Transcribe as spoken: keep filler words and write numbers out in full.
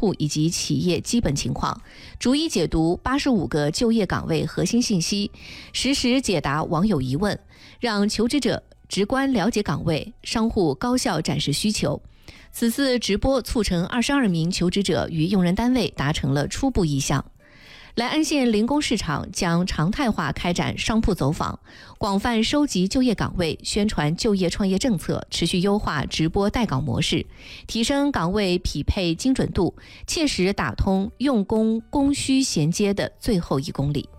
户以及企业基本情况，逐一解读八十五个就业岗位核心信息，实时解答网友疑问，让求职者直观了解岗位，商户高效展示需求。此次直播促成二十二名求职者与用人单位达成了初步意向。莱安县零工市场将常态化开展商铺走访，广泛收集就业岗位，宣传就业创业政策，持续优化直播带岗模式，提升岗位匹配精准度，切实打通用工供需衔接的最后一公里。